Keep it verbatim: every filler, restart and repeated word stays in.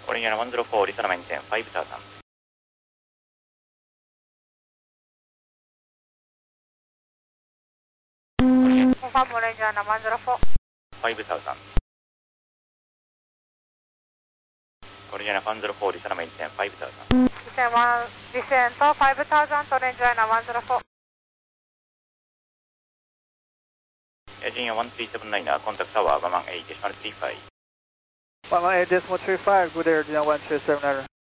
Original one zero four, Lisa maintain five thousand. Confirm Original one zero four. five thousand. Original one zero four, Lisa maintain five thousand. Descent one, descent five thousand, Original one zero four. Virginia one three seven nine, contact tower one one eight decimal three five. one one eight decimal three five, good air, Virginia one three seven nine.